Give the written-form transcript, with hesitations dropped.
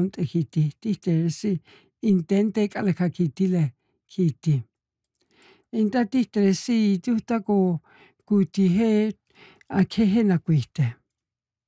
tonte kiti, tihteresi intente kitile kiti. Inta tihteresi tiuhtaku kutihe akhehe nakuite.